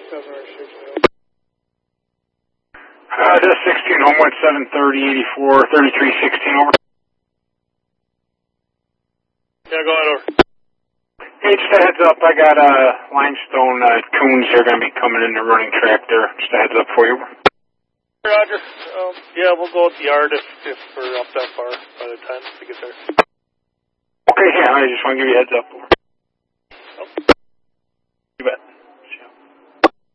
Just 16, Homewood 730, 84, 3316, over. Yeah, go ahead, over. Hey, just a heads up, I got limestone coons that are going to be coming in the running track there. Just a heads up for you. Roger. Yeah, we'll go at the yard if we're up that far by the time we get there. Okay, yeah, I just want to give you a heads up.